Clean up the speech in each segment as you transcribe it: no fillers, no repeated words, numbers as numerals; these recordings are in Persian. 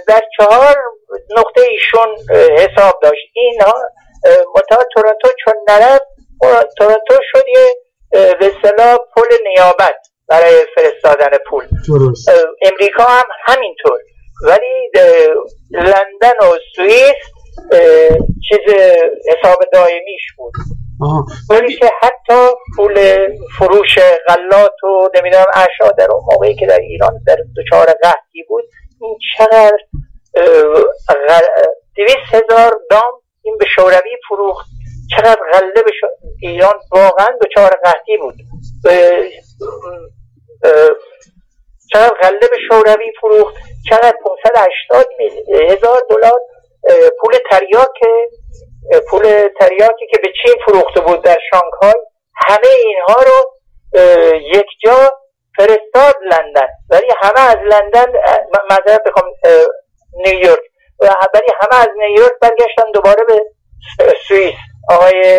در 4 نقطه ایشون حساب داشت. اینها متأ تورنتو چون نرفت، تورنتو شد یه به اصطلاح پل نیابت برای فرستادن پول. امریکا هم همینطور، ولی لندن و سوئیس چیز حساب دائمیش بود. ولی که حتی پول فروش غلات و نمیدونم اشیا در اون موقعی که در ایران در دچار قحطی بود، این چقدر 200,000 دام این به شوروی فروخت، چقدر غله به ایران واقعا دچار قحطی بود، چقدر غله به شوروی فروخت، چقدر 580,000 دلار پول تریاکی که به چین فروخته بود در شانگهای، همه اینها رو یک جا فرستاد لندن، ولی همه از لندن معذرت بخوام نیویورک، ولی همه از نیویورک برگشتن دوباره به سوئیس. آقای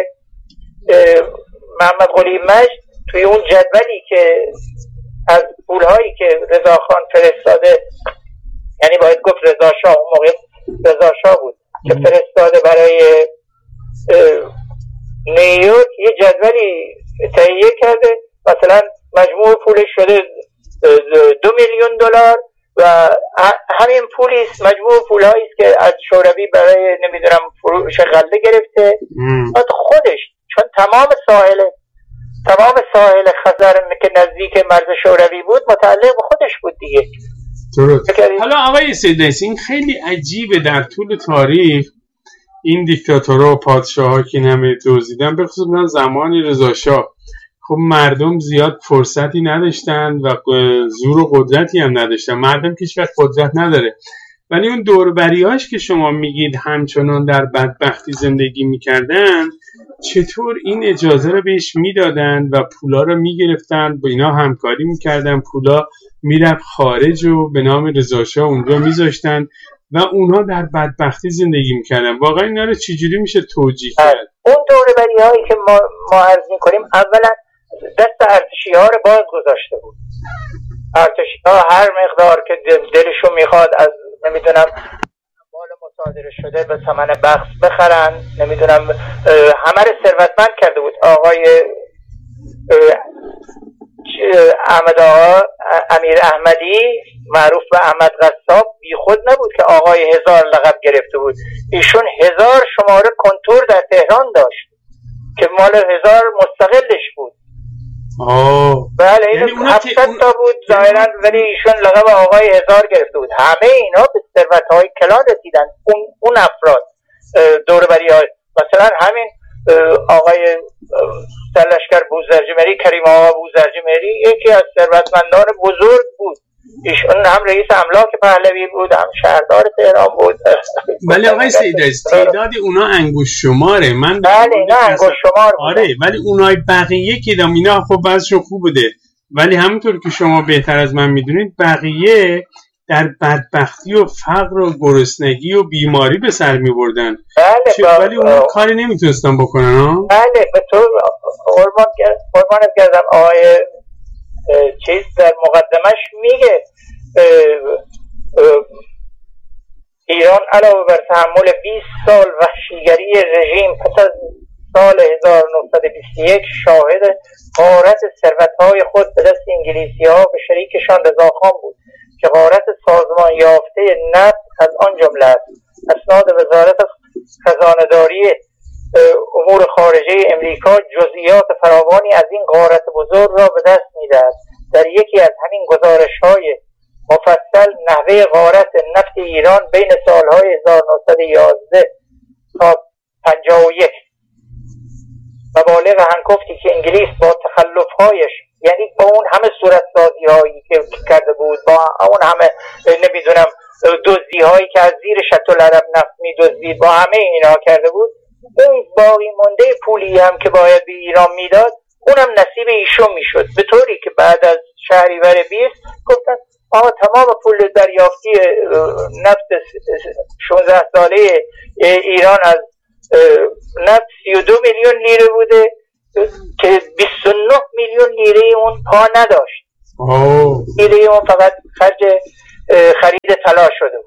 محمد قلی مجد توی اون جدولی که از پولهایی که رضاخان فرستاده، یعنی باید گفت رضا شاه، اون موقع رضا شاه بود که فرستاده برای نیویورک، یه جدولی تهیه کرده، مثلا مجموع پولش شده 2 میلیون دلار و همین پولیست، مجموع پولهایی است که از شوروی برای نمیدونم فروش غله گرفته. بعد خودش چون تمام ساحل خزر که نزدیک مرز شوروی بود متعلق به خودش بود دیگه. حالا آقای سیدنیس، این خیلی عجیبه در طول تاریخ این دیکتاتورها و پادشاه‌ها که همه دزدیدن، به خصوص زمان رضا شاه، خب مردم زیاد فرصتی نداشتن و زور و قدرتی هم نداشتن. مردم که هیچ‌وقت قدرت نداره، ولی اون دوربریاش که شما میگید همچنان در بدبختی زندگی میکردن، چطور این اجازه رو بهش میدادن و پولا رو میگرفتن، با اینا همکاری میکردن، پولا میرفت خارج و به نام رضا شاه اونجا میذاشتن و اونها در بدبختی زندگی میکردن. واقعا اینا رو چجوری میشه توجیه کرد؟ اون دوربری‌هایی که ما عرض میکنیم، اولا دست ارتشی‌ها رو باز گذاشته بود. ارتشی‌ها هر مقدار که دلشون میخواد از نمیدونم مال مصادره شده به ثمن بخس بخرن، نمیدونم همه رو ثروتمند کرده بود. آقای احمد آقا امیر احمدی معروف به احمد قصاب بی خود نبود که آقای 1000 لقب گرفته بود. ایشون 1000 شماره کنتور در تهران داشت که مال 1000 مستقلش بود. بله این 700 تا بود ظاهرا، ولی ایشون لقب آقای 1000 گرفته بود. همه اینا به ثروت‌های کلان رسیدن. اون افراد دوربری‌های، مثلا همین آقای سرلشکر بوزرجمهری، کریم آقا بوزرجمهری، یکی از ثروتمندان بزرگ بود. ایشون هم رئیس املاک پهلوی بود، هم شهردار تهران بود. ولی آقای سیدنیس، تعداد اونا انگوش شماره. من بله اینا انگوش شمار بود. آره، ولی اونای بقیه که اینا خب بعضشون خوب بوده، ولی همونطور که شما بهتر از من میدونید بقیه در بدبختی و فقر و گرسنگی و بیماری به سر میبردن. بله ولی اون کاری نمیتونستن بکنن ها؟ بله به طور قربانت گردم. آقای چیز در مقدمش میگه ایران علاوه بر تحمل 20 سال وحشیگری رژیم پس از سال 1921 شاهد غارت ثروت‌های خود به دست انگلیسی‌ها به شریکشان رضاخان بود که غارت سازمان یافته نفت از آن جمله است. اسناد وزارت خزانه‌داری امور خارجه امریکا جزئیات فراوانی از این غارت بزرگ را به دست می‌دهد. در یکی از همین گزارش‌های مفصل نحوه غارت نفت ایران بین سالهای 1911 تا 51 و بالغ هنکفتی که انگلیس با تخلف‌هایش، یعنی با اون همه صورتسازی‌هایی که کرده بود، با اون همه نمیدونم دزدی‌هایی که از زیر شط‌العرب نفت می‌دزدید، با همه اینا کرده بود، اون باقی مانده پولی هم که باید به ایران میداد اونم نصیب ایشون میشد، به طوری که بعد از شهریور 20 گفتن تمام پول دریافتی نفت 16 ساله ایران از نفت 32 میلیون لیره بوده که 29 میلیون لیره اون پا نداشت. لیره اون فقط خرج خرید طلا شده بود.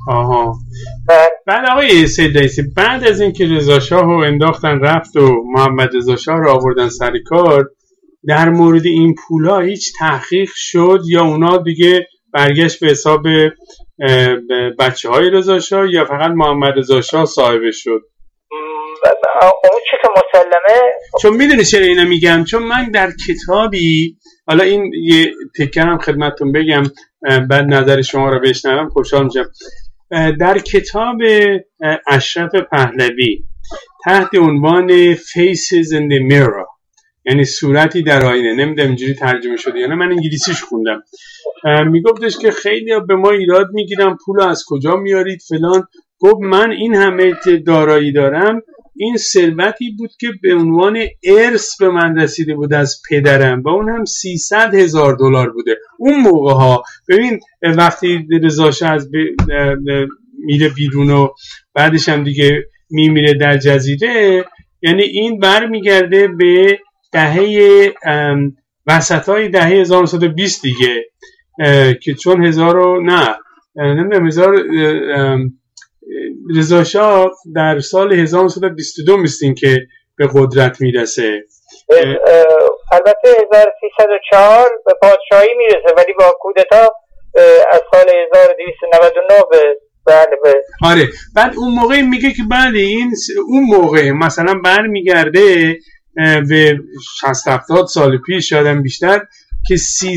آها. بعد آقای سید رئیسی، بعد از اینکه رضا شاه رو انداختن رفت و محمد رضا شاه رو آوردن سر کار، در مورد این پولا هیچ تحقیق شد یا اونا دیگه برگشت به حساب بچه های رضا شاه یا فقط محمد رضا شاه صاحبش شد؟ اون چه که مسلمه، چون میدونی چرا اینو میگم، چون من در کتابی، حالا این یه تکرم خدمتتون بگم بعد نظر شما رو بشنوم خوشحال میشم. در کتاب اشرف پهلوی تحت عنوان Faces in the Mirror، یعنی صورتی در آینه، نمیدونم اینجوری ترجمه شده یا نه، من انگلیسیش خوندم، میگفتش که خیلی به ما ایراد میگیرن پول از کجا میارید فلان. گفت من این همه دارایی دارم، این ثروتی بود که به عنوان ارث به من رسیده بود از پدرم و اون هم $300,000 بوده اون موقع ها. ببین وقتی رضا شاه از میره بیرون و بعدش هم دیگه میمیره در جزیره، یعنی این برمیگرده به دهه وسطای دهه 1920 دیگه، که چون رضا شاه در سال 1922 میستین که به قدرت میرسه. البته 1304 به پادشاهی میرسه، ولی با کودتا از سال 1299 به آره. بعد اون موقع میگه که بله این اون موقع مثلا برمیگرده به 60-70 سال پیش، شاید بیشتر، که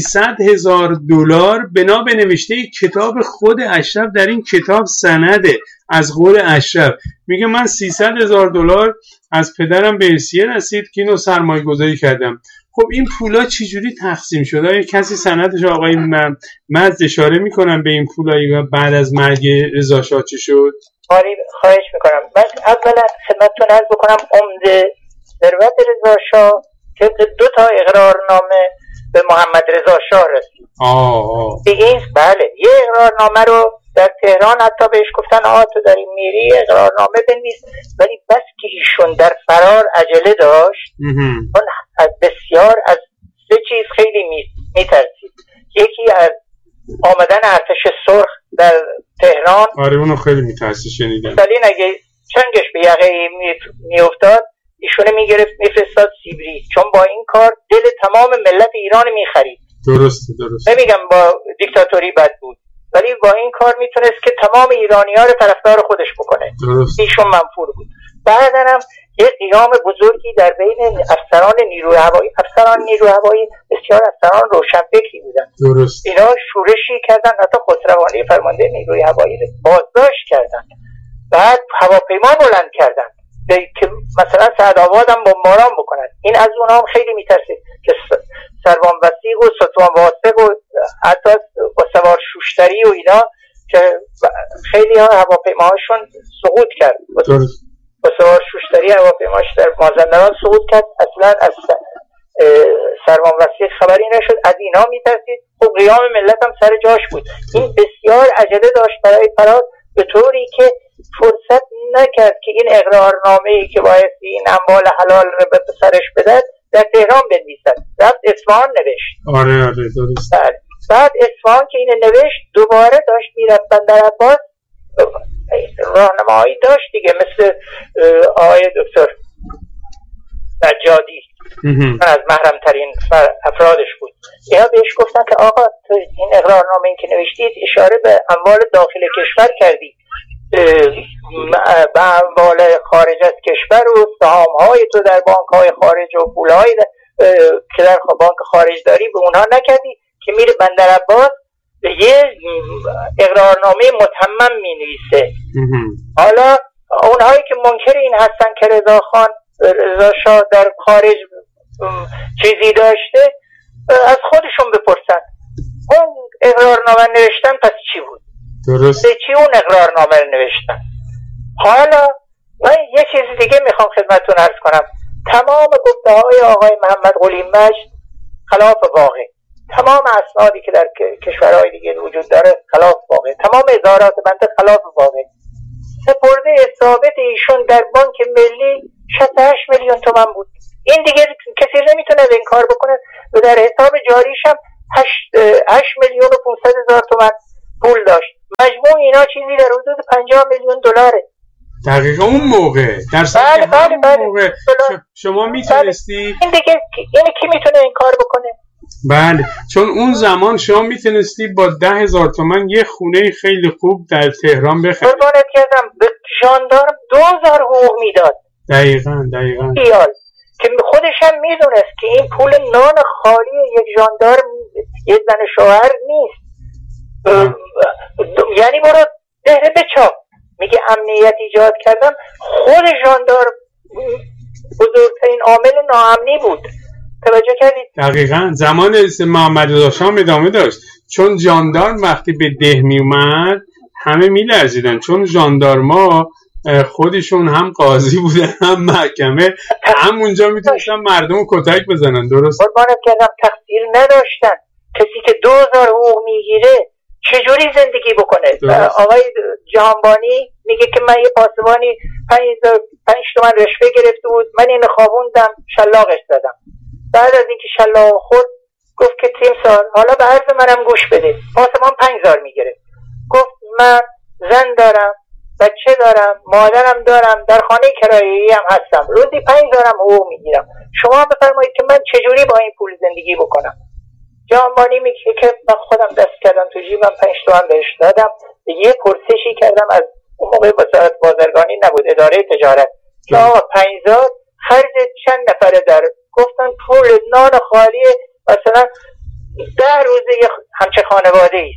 $300,000 بنا به نوشته کتاب خود اشرف، در این کتاب سنده از قول اشرف میگه من $300,000 از پدرم به ارثیه رسید که اینو سرمایه گذاری کردم. خب این پولا چجوری تقسیم شده؟ آیا کسی سندش آقای مجد اشاره میکنم به این پولایی بعد از مرگ رضا شاه چی شد؟ خواهش میکنم. من اولا خدمتتون عرض بکنم عمده ثروت رضا شاه که 2 اقرارنامه به محمد رضا شاه رسید. این بله یه اقرارنامه رو در تهران حتی بهش گفتن تو داری میری اقرارنامه بنویس، ولی بس که ایشون در فرار عجله داشت اون بسیار از 3 چیز خیلی میترسید. یکی از آمدن ارتش سرخ در تهران. آره اونو خیلی میترسید شنیدم. مثلا اگه چنگش به یقه میافتاد ایشونه میگرفت میفرستاد سیبری، چون با این کار دل تمام ملت ایران میخرید. درسته. نمیگم با دیکتاتوری بد بود، ولی با این کار میتونست که تمام ایرانی‌ها رو طرفدار خودش بکنه. ایشون منفور بود. بعداً هم یه قیام بزرگی در بین افسران نیروی هوایی بسیار افسران روشنفکری بودن. درست. اینا شورشی کردن، حتی خسروانی فرمانده نیروی هوایی رو بازداشت کردن. بعد هواپیما بلند کردن که مثلا سعدآباد هم بمباران بکنن. این از اونها هم خیلی میترسید که سروان وثیق و ستوان واسق و حتی با سوار شوشتری و اینا که خیلی ها هواپیماهاشون سقوط کرد. با سوار شوشتری هواپیماش در مازندران سقوط کرد. اصلا از سروان وثیق خبری نشد. از اینا میترسید. خب قیام ملت هم سر جاش بود. این بسیار عجله داشت برای فرار، به طوری که فرصت نکرد که این اقرارنامه‌ای که باید این اموال حلال رو به سرش بدن در تهران بنویسد. رفت اصفهان نوشت. آره درست. بعد اصفهان که اینو نوشت دوباره داشت میرفت بندر عباس، راهنمایی داشت دیگه، مثل آقای دکتر نجادی من از محرم ترین افرادش بود. اینا بهش گفتن که آقا تو این اقرارنامه این که نوشتید اشاره به اموال داخل کشور کردی، به اموال خارج از کشور و سهام‌های تو در بانک‌های خارج و پول‌های که در بانک خارج داری به اونها نکردی، که میره بندر عباس یه اقرارنامه متمم می‌نویسه. حالا اونهایی که منکر این هستن که رضا شاه در خارج چیزی داشته، از خودشون بپرسن اون اقرارنامه نوشتن پس چی بود؟ درست. چی اون اقرارنامه رو نوشتن؟ حالا من یه چیز دیگه میخوام خدمتتون عرض کنم. تمام گفته های آقای محمد قلی مجد خلاف واقع، تمام اسنادی که در کشورهای دیگه وجود داره خلاف واقع، تمام اظهارات بنده خلاف واقع. سپرده ثابت ایشون در بانک ملی 68 میلیون تومان بود. این دیگه کسی نمیتونه این کار بکنه. و در حساب جاریش هم 8,500,000 تومان پول داشت. مجموع اینا چیزی در حدود 50 میلیون دلاره. دقیقا اون موقع در بله بله موقع شما میتونستی این دیگه کی میتونه این کار بکنه؟ بله، چون اون زمان شما میتونستی با 10,000 تومان یه خونه خیلی خوب در تهران بخری. قربانت کردم به ژاندارم 2000 حقوق میداد. دقیقاً که خودش هم میدونست که این پول نان خالی یک ژاندارم یه زن شوهر نیست. یعنی برو دهره بچاپ، میگه امنیت ایجاد کردم. خود ژاندارم بزرگترین عامل ناامنی بود. توجه کردید؟ دقیقاً زمان محمد رضا شاه ادامه داشت، چون ژاندارم وقتی به ده می اومد همه میلرزیدن، چون ژاندارما خودشون هم قاضی بودن هم محکمه، همونجا میتونستن مردم رو کتک بزنن. درست؟ قربانت کردم تقصیر نداشتن. کسی که 2000 حقوق میگیره چجوری زندگی بکنه؟ آقای جهانبانی میگه که من یه پاسبانی 5 تومن رشوه گرفته بود، من اینو خوابوندم شلاقش زدم. بعد از اینکه شلاق خورد گفت که تیمسار حالا به عرض منم گوش بده. پاسبان 5000 میگیره. گفت من زن دارم، بچه دارم، مادرم دارم، در خانه کرایه‌ای هم هستم، روزی 5000 حقوق میگیرم. شما بفرمایید که من چجوری با این پول زندگی بکنم؟ جهانبانی میگه که من خودم دست کردم تو جیبم 5 تومن بهش دادم. یه پرسشی کردم از اون موقع وزارت بازرگانی نبود، اداره تجارت، که آقا 5000 خرج چند نفره داره؟ گفتن پول نان خالی مثلا 10 روزه همچه خانواده ای.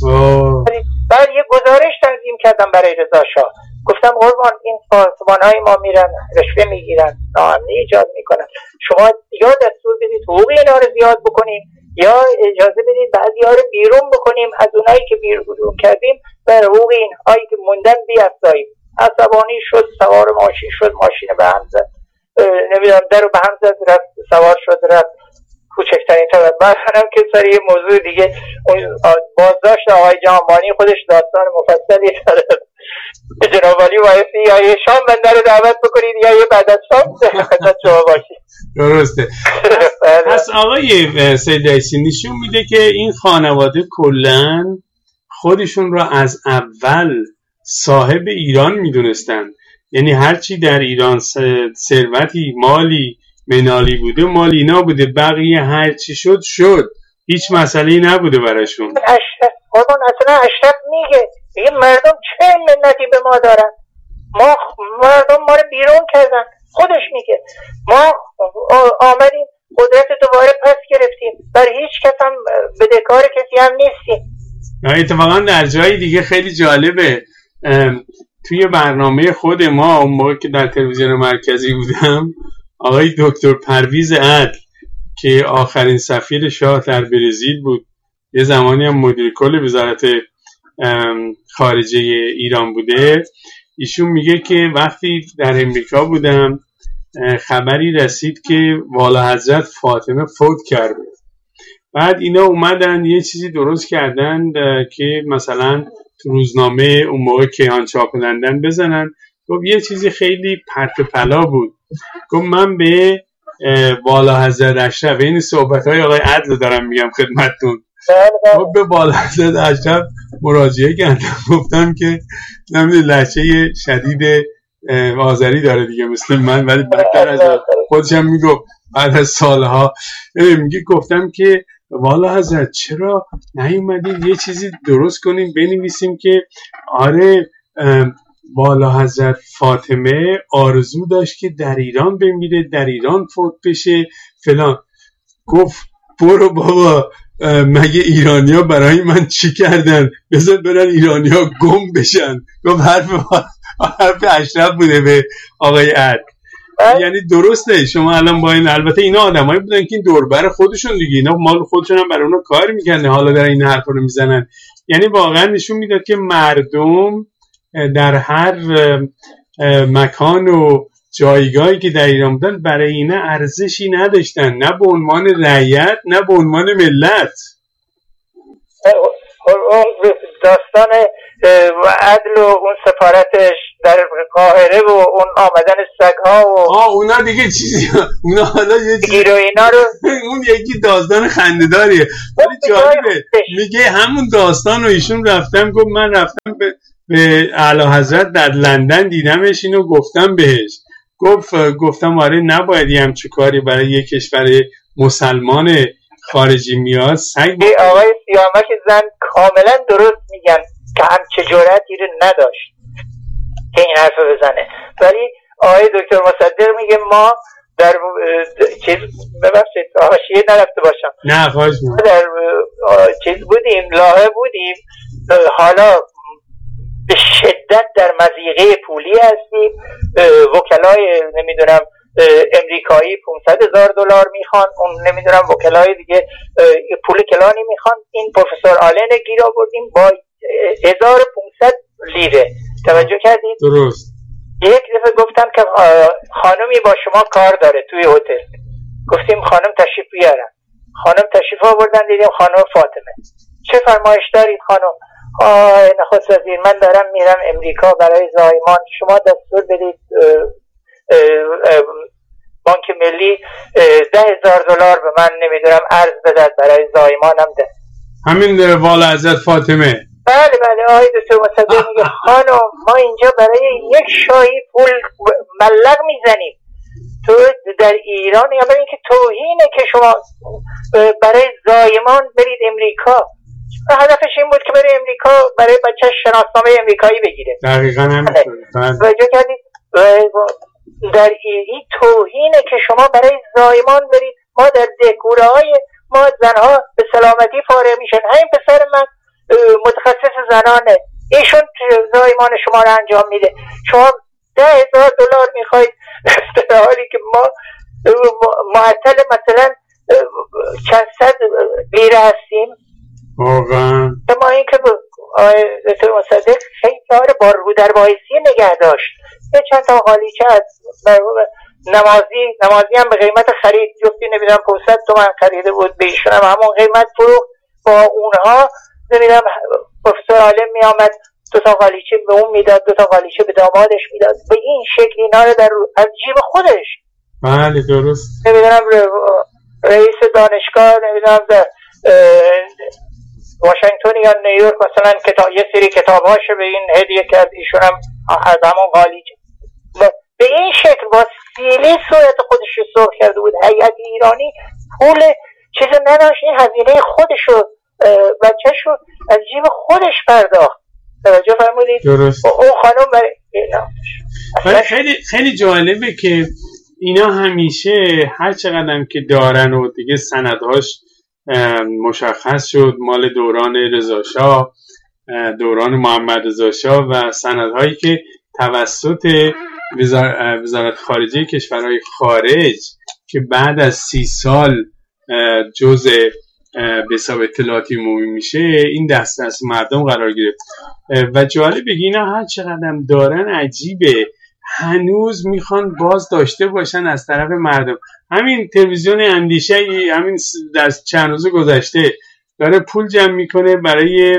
بعد یه گزارش تنظیم کردم برای رضا شاه، گفتم قربان این پاسبان‌های ما میرن رشوه میگیرن، ناامنی ایجاد میکنن، شما یا دستور بدید حقوق اینا رو زیاد بکنیم یا اجازه بدید بعضی‌ها رو بیرون بکنیم، از اونایی که بیرون کردیم بر حقوق اینهایی که موندن بیافزاییم. عصبانی شد، سوار ماشین شد، ماشین به هم زد، نمیدونم درو به هم زد، رفت سوار شد رفت کوچکترین طرف. بعدم که سر یه موضوع دیگه بازداشت آقای جهانبانی خودش داستان مفصلی داره. جناب علی بایستی یا یه شام بنده رو دعوت بکنید یا یه بعد از شام خدمت شما باشید. درسته. پس آقای سید عیسی نشون میده که این خانواده کلن خودشون را از اول صاحب ایران میدونستن، یعنی هرچی در ایران ثروتی مالی منالی بوده مال اینا بوده، بقیه هرچی شد هیچ مسئله‌ای نبوده براشون. قربان اصلا اشرف میگه مردم چه منتی به ما دارن، ما مردم ما رو بیرون کردن. خودش میگه ما آمدیم قدرت دوباره پس گرفتیم، بر هیچ کس هم بدهکار کسی هم نیستیم. اتفاقا در جای دیگه خیلی جالبه، توی برنامه خود ما اون موقع که در تلویزیون مرکزی بودم، آقای دکتر پرویز عدل که آخرین سفیر شاه در برزیل بود، یه زمانی هم مدیر کل وزارت خارجه ایران بوده، ایشون میگه که وقتی در امریکا بودم خبری رسید که والا حضرت فاطمه فوت کرده. بعد اینا اومدن یه چیزی درست کردن که مثلا تو روزنامه اون موقع کیهان چاپ کنندن بزنن. گفت یه چیزی خیلی پرت و پلا بود، گفت من به والا حضرت اشرف، این صحبت‌های آقای عدل دارم میگم خدمتتون، گفت به والا حضرت اشرف مراجعه کردم، گفتم که نمیدونم لهجه شدید آذری داره دیگه مثل من، ولی بدتر از خودشم میگفت بعد از سالها میگه گفتم که والا حضرت چرا نیومدید یه چیزی درست کنیم بنویسیم که آره والا حضرت فاطمه آرزو داشت که در ایران بمیره، در ایران فوت بشه فلان. گفت برو بابا، مگه ایرانیا برای من چی کردن؟ بذار برن ایرانیا گم بشن. گفت حرف اشرف بوده به آقای عدل. یعنی درسته شما الان با این، البته اینا آدمایی بودن که این دوربر خودشون دیگه، اینا مال خودشون هم برای اونا کار میکنه، حالا در این حرفا رو میزنن. یعنی واقعا نشون میداد که مردم در هر مکان و جایگاهی که در ایران بودن برای اینا ارزشی نداشتن، نه به عنوان رعیت نه به عنوان ملت. داستان و عدل و اون سفارتش در قاهره و اون آمدن سگ‌ها و اونا دیگه چیزی، اونا حالا یه گیر و اینا رو اون یکی داستان خنده‌داریه، ولی جالبه میگه همون داستان رو ایشون رفتم گفت من رفتم به اعلی حضرت در لندن دیدمش، اینو گفتم بهش، گفتم آره نباید یه همچه کاری برای یک کشور مسلمان خارجی میاد سگ. آقای سیامک زن کاملا درست میگن که همچه جرأتی رو نداشت که این حرف بزنه، ولی آقای دکتر مصدق میگه ما در چیز ببخشید حاشیه نرفته باشم، نه خواهش می‌کنم، در چیز بودیم، لاهه بودیم، حالا به شدت در مضیقه پولی هستیم، وکلای نمیدونم امریکایی $500,000 میخوان، اون نمیدونم وکلای دیگه پول کلانی میخوان، این پروفسور آلن گیر آوردیم با 1500 لیره. توجه کردید؟ درست. یک دفعه گفتم که خانمی با شما کار داره توی هتل، گفتیم خانم تشریف بیارن، خانم تشریف آوردن، دیدیم خانم فاطمه. چه فرمایش دارید خانم؟ نخست وزیر من دارم میرم امریکا برای زایمان، شما دستور بدید بانک ملی $10,000 به من نمیدونم ارز بدد برای زایمانم ده. همین والا حضرت فاطمه. بله آقای دکتر مصدق میگه خانم ما اینجا برای یک شایی پول ملق میزنیم، تو در ایران یا برای اینکه توهینه که شما برای زایمان برید امریکا. هدفش این بود که برای امریکا برای بچه شناسنامه امریکایی بگیره. دقیقاً همینطوره. توجه کردید؟ در این توهینه که شما برای زایمان برید. ما در دهکوره های ما زنها به سلامتی فارغ میشن، همین پسر من متخصص زنانه، ایشون زایمان شما رو انجام میده، شما $10,000 میخواید در حالی که ما معطل مثلا چند صد لیره هستیم. واقعا ما این که دکتر مصدق خیلی کار با رو در بایسی نگه داشت. یه چند تا قالیچه از نمازی هم به قیمت خرید، جفتی نمیدونم 500 تومن خریده بود، به ایشون هم همون قیمت فروخت. با اونها نمیدونم پروفسور عالم می آمد 2 تا قالیچه به اون میداد، 2 تا قالیچه به دامادش میداد، به این شکل اینا رو از جیب خودش. بله درست. نمیدونم رئیس دانشگاه نمیدونم واشنگتن یا نیویورک مثلا یه سری کتاب‌هاش به این هدیه کرد، ایشون هم از همون قالیچه به این شکل با سیلی صورت خودش رو سرخ کرده بود. هیئت ایرانی پول چیز نداشت، این هزینه خودشو بچه‌شو از جیب خودش پرداخت. توجه فرمودید؟ درست. اون خانم ولی خیلی جالبه که اینا همیشه هر چقدرم که دارن و دیگه سندهاش مشخص شد مال دوران رضاشاه، دوران محمد رضاشاه و سندهایی که توسط وزارت خارجه کشورهای خارج که بعد از 30 سال جزء به حساب اطلاعاتی عمومی میشه این دست مردم قرار گرفت. و جالب بگی اینا هر چقدرم دارن عجیبه هنوز میخوان باز داشته باشن از طرف مردم. همین تلویزیون اندیشه همین در چند روز گذشته داره پول جمع میکنه برای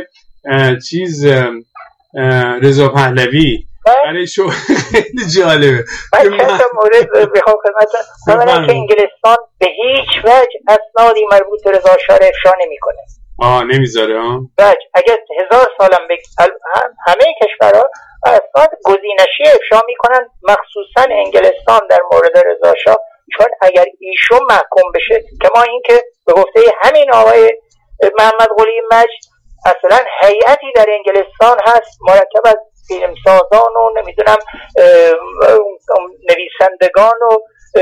رضا پهلوی، برای شو. خیلی جالبه. من چند مورد بخوام خدمتتون که انگلستان به هیچ وجه اسنادی مربوط به رضا شاه افشا نمیکنه. نمیذاره اگر 1000 سالم همه کشورها اسناد گزینشی افشا میکنن، مخصوصا انگلستان در مورد رضا شاه، چون اگر ایشون محکوم بشه که ما این که به گفته همین آقای محمد قلی مجد اصلا هیئتی در انگلستان هست مرکب از فیلمسازان و نمیدونم نویسندگان و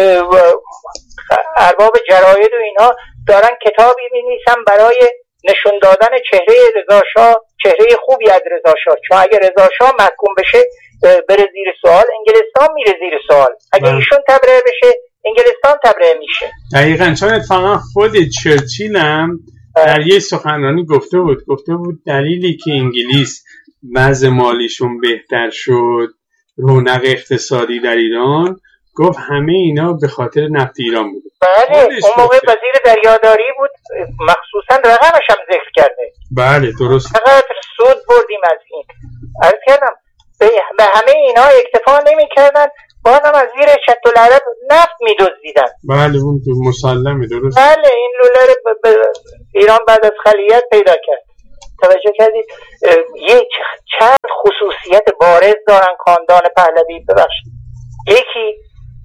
ارباب جراید و اینها دارن کتابی می‌نویسن برای نشون دادن چهره رضا شاه، چهره خوبی از رضا شاه، چون اگر رضا شاه محکوم بشه بره زیر سوال، انگلستان میره زیر سوال. اگر ایشون تبرئه بشه انگلستان تبرئه میشه. دقیقاً. چون اتفاقا خود چرچیل هم در یه سخنرانی گفته بود دلیلی که انگلیس وضع مالیشون بهتر شد، رونق اقتصادی در ایران، گفت همه اینا به خاطر نفت ایران بوده. بله اون موقع وزیر دریاداری بود، مخصوصا رقمش هم ذکر کرده. بله درست. چقدر سود بردیم از این. عرض کردم به همه اینا اکتفا نمی کردن، بازم از زیر شط العرب نفت می دزدیدن. بله اون مسلمه درست. بله این لوله ایران بعد از خلیت پیدا کرد. توجه کردید چند خصوصیت بارز دارن خاندان پهلوی. ببخشید یکی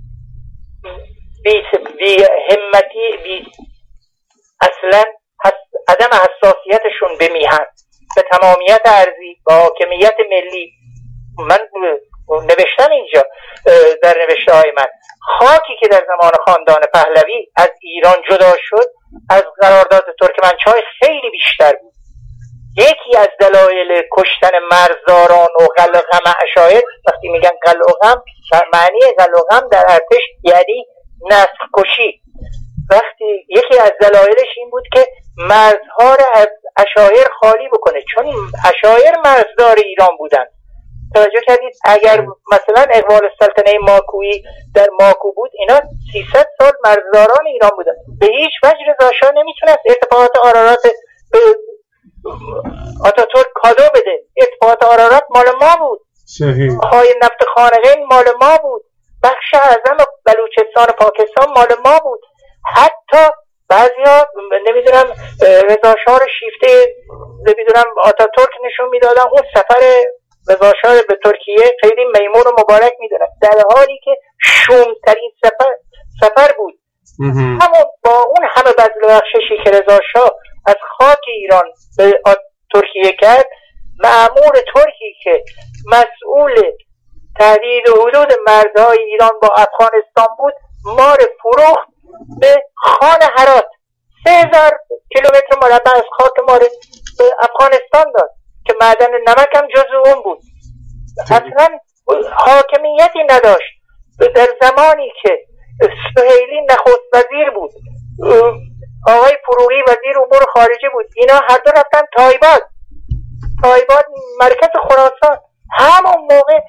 بی همتی، اصلا عدم حساسیتشون به میهن، به تمامیت ارضی، با حاکمیت ملی. من نوشتم اینجا در نوشته های من، خاکی که در زمان خاندان پهلوی از ایران جدا شد از قرارداد ترکمنچای خیلی بیشتر بود. یکی از دلایل کشتن مرزداران و قلقم عشایر، وقتی میگن قلقم معنی قلقم در ارتش یعنی نسل کشی، وقتی یکی از دلایلش این بود که مرزها را از عشایر خالی بکنه، چون عشایر مرزدار ایران بودن. توجه کردید اگر مثلا اقبال السلطنه ماکویی در ماکو بود، اینا 300 سال مرزداران ایران بودن. به هیچ وجه رضا شاه نمیتونست ارتفاعات آرارات به آتاتورک کادو بده. ارتفاعات آرارات مال ما بود، های نفت خانقین مال ما بود، بخش اعظم بلوچستان پاکستان مال ما بود. حتی بعضیا نمیدونم رضا شاه رو شیفته نمیدونم آتاتورک نشون میدادن. اون سفر رضا شاه به ترکیه خیلی میمون و مبارک میدونن، در حالی که شومترین سفر بود. همون با اون همه بذل و بخششی که رضا شاه از خاک ایران به ترکیه کرد، مأمور ترکی که مسئول تهدید حدود مرزهای ایران با افغانستان بود، ما رو فروخت به خان هرات. 3000 کیلومتر مربع از خاک ما رو به افغانستان داد که معدن نمک هم جزو اون بود. اصلا حاکمیتی نداشت. در زمانی که سهیلی نخست وزیر بود، آقای فروغی وزیر امور خارجه بود، اینا هر دو رفتن تایباد مرکز خراسان. همون موقع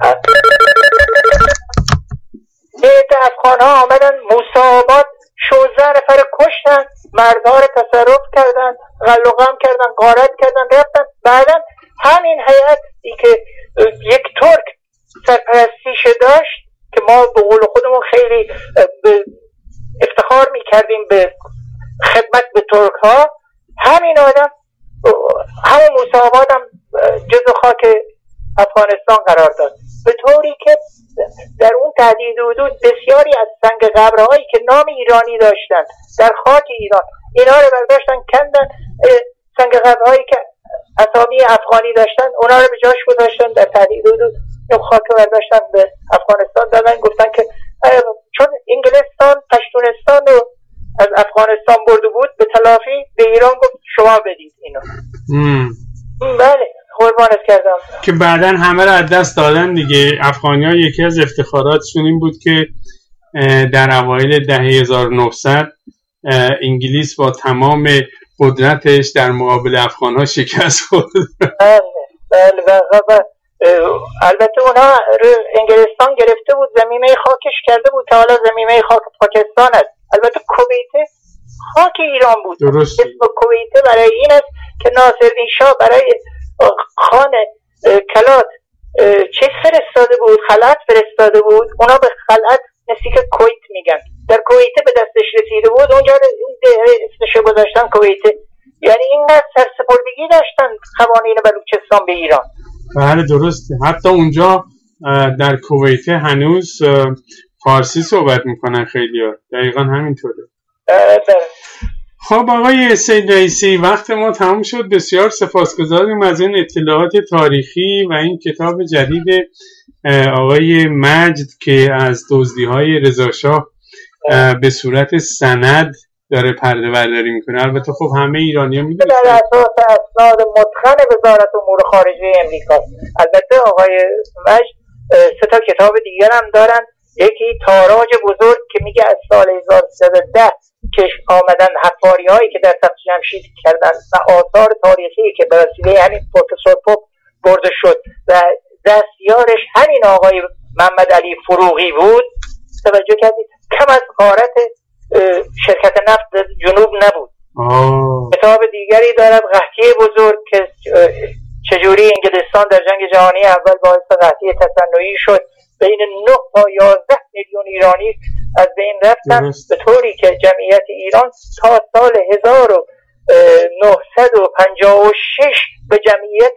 افغان ها آمدن موسی 16 نفر کشتن، مردها رو تصرف کردن، غلقم کردن، غارت کردن، رفتن. بعدا همین هیئتی که یک ترک سرپرستیش داشت که ما به قول خودمون خیلی افتخار میکردیم به خدمت به ترک ها، همین آدم همون موسیاباد هم جزو خاک افغانستان قرار داد، به طوری که در اون تهدید حدود بسیاری از سنگ قبرهایی که نام ایرانی داشتن در خاک ایران، اینا رو برداشتن کندن. سنگ قبرهایی که اسامی افغانی داشتن اونا رو به جاش گذاشتن، در تهدید حدود اون خاک رو برداشتن به افغانستان دادن. گفتن که چون انگلستان پشتونستان رو از افغانستان برده بود، به تلافی به ایران گفت شما بدید اینو. بله قربانت کردم. که بعداً همه رو از دست دادن دیگه. افغانی‌ها یکی از افتخاراتشون این بود که در اوایل دهه 1900 انگلیس با تمام قدرتش در مقابل افغان‌ها شکست خورد. بله البته اونها انگلستان گرفته بود، زمینه خاکش کرده بود که حالا زمینه خاک پاکستان است. البته کویت خاک ایران بود. درست. اسم کویت برای این است که ناصرالدین شاه برای خان کلات چیز فرستاده بود، خلعت فرستاده بود. اونا به خلعت نزدیک کویت میگن. در کویت به دستش رسیده بود، اونجا اسمش گذاشتن کویت. یعنی اینقدر سرسپردگی داشتن قوانین بلوچستان به ایران. بله درسته. حتی اونجا در کویت هنوز فارسی صحبت میکنن خیلی‌ها. دقیقاً همینطوره. خب آقای سید رئیسی، وقت ما تمام شد. بسیار سپاسگزاریم از این اطلاعات تاریخی و این کتاب جدید آقای مجد که از دزدی‌های رضا شاه به صورت سند داره پرده برداری میکنه. البته خب همه ایرانی‌ها میدونن در اساس اسناد متقن وزارت امور خارجه امریکا. البته آقای مجد 3 تا کتاب دیگر هم دارن. یکی تاراج بزرگ که میگه از سال 1310 که آمدن حفاری‌هایی که در تخت جمشید کردن و آثار تاریخی که به وسیله همین پروفسور پوپ برده شد و دستیارش همین آقای محمد علی فروغی بود. توجه کردید کم از غارت شرکت نفت جنوب نبود. کتاب دیگری دارد قحطی بزرگ که چجوری انگلستان در جنگ جهانی اول باعث قحطی تصنعی شد، بین 9 تا 11 میلیون ایرانی از بین رفتن، به طوری که جمعیت ایران تا سال 1956 به جمعیت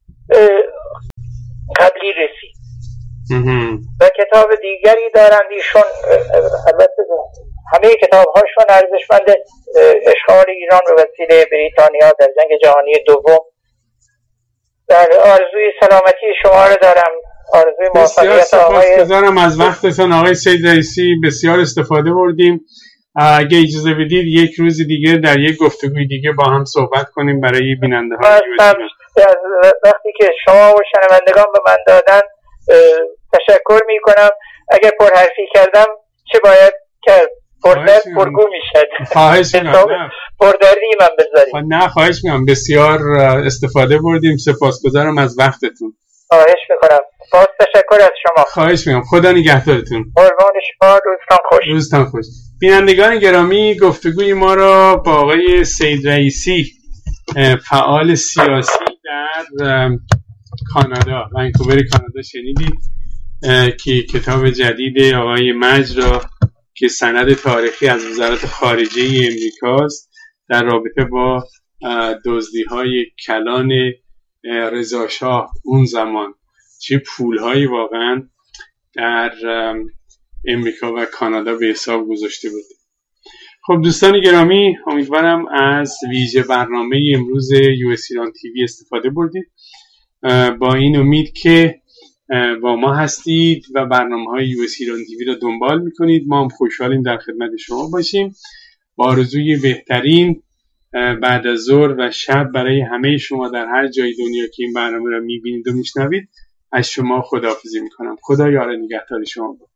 قبلی رسید. و کتاب دیگری دارند ایشون، البته همه کتاب‌هاشون ارزشمند، اشغال ایران به وسیله بریتانیا در جنگ جهانی دوم. در آرزوی سلامتی شما رو دارم، آرزوی موفقیت. سپاسگزارم از وقتتون آقای سید رئیسی، بسیار استفاده بردیم. اگه اجازه بدید یک روز دیگه در یک گفتگوی دیگه با هم صحبت کنیم برای بیننده ها. وقتی که شما و شنوندگان به من دادن تشکر می کنم. اگر پرحرفی کردم چه باید کرد؟ پردرد پرگو می شد. خواهش میکنم. پردردی من بذارید. نه خواهش میکنم، بسیار استفاده بردیم. سپاسگزارم از وقتتون. خواهش میکنم. باز تشکر از شما. خواهش میکنم. خدا نگهدارتون. قربان شما. روزتان خوش. روزتان خوش. بینندگان گرامی، گفتگوی ما را با آقای سید رئیسی، فعال سیاسی در کانادا، ونکوور کانادا شنیدید که کتاب جدید آقای مجد را که سند تاریخی از وزارت خارجه امریکاست در رابطه با دزدی‌های کلان رضا شاه اون زمان، چه پول‌هایی واقعا در امریکا و کانادا به حساب گذاشته بود. خب دوستان گرامی، امیدوارم از ویژه برنامه امروز US ایران تیوی استفاده بردید. با این امید که با ما هستید و برنامه‌های US ایران تیوی را دنبال می‌کنید. ما هم خوشحالیم در خدمت شما باشیم. با آرزوی بهترین بعد از ظهر و شب برای همه شما در هر جای دنیا که این برنامه را می‌بینید و می‌شنوید، از شما خداحافظی می‌کنم. خدا یار نگهدار شما باشد.